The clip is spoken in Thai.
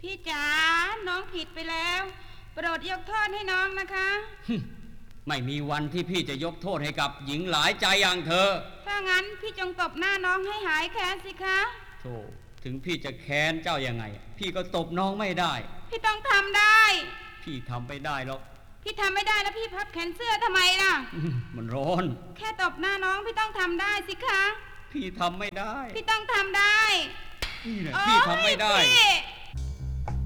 พี่จ๋าน้องผิดไปแล้วโปรดยกโทษให้น้องนะคะไม่มีวันที่พี่จะยกโทษให้กับหญิงหลายใจอย่างเธอถ้างั้นพี่จงตบหน้าน้องให้หายแค้นสิคะโธ่ถึงพี่จะแค้นเจ้ายังไงพี่ก็ตบน้องไม่ได้พี่ต้องทำได้พี่ทำไม่ได้หรอกพี่ทำไม่ได้แล้วพี่พับแขนเสื้อทำไมล่ะมันร้อนแค่ตบหน้าน้องพี่ต้องทำได้สิคะพี่ทำไม่ได้พี่ต้องทำได้นี่แหละพี่ทำไม่ได้